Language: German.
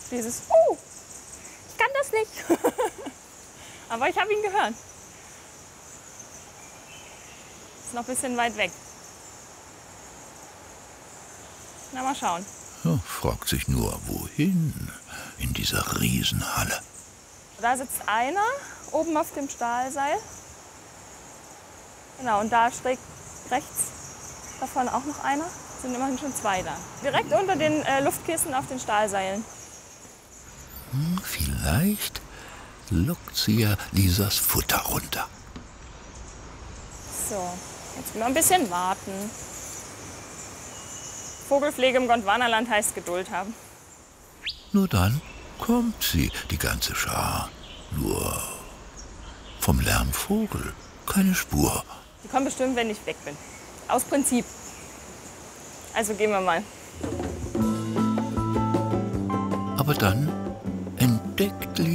Dieses, ich kann das nicht. Aber ich habe ihn gehört. Ist noch ein bisschen weit weg. Na, mal schauen. Ja, fragt sich nur, wohin in dieser Riesenhalle. Da sitzt einer oben auf dem Stahlseil. Genau, und da schräg rechts davon auch noch einer. Sind immerhin schon zwei da. Direkt unter den Luftkissen auf den Stahlseilen. Vielleicht lockt sie ja Lisas Futter runter. So, jetzt mal ein bisschen warten. Vogelpflege im Gondwanaland heißt Geduld haben. Nur dann kommt sie, die ganze Schar. Nur vom Lärmvogel keine Spur. Die kommen bestimmt, wenn ich weg bin. Aus Prinzip. Also gehen wir mal. Aber dann entdeckt Lisa